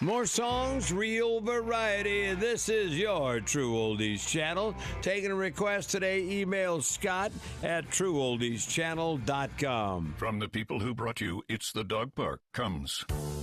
More songs, real variety. This is your True Oldies channel. Taking a request today, email Scott at trueoldieschannel.com. From the people who brought you It's the Dog Park comes